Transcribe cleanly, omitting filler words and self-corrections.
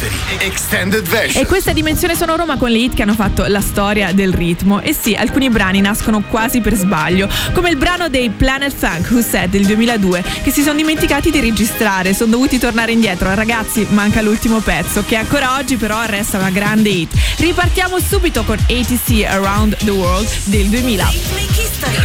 History Extended Version. E questa è Dimensione Sonoro, ma con le hit che hanno fatto la storia del ritmo. E sì, alcuni brani nascono quasi per sbaglio, come il brano dei Planet Funk Who Said del 2002, che si sono dimenticati di registrare, sono dovuti tornare indietro. Ragazzi, manca l'ultimo pezzo, che ancora oggi però resta una grande hit. Ripartiamo subito con ATC Around the World del 2000.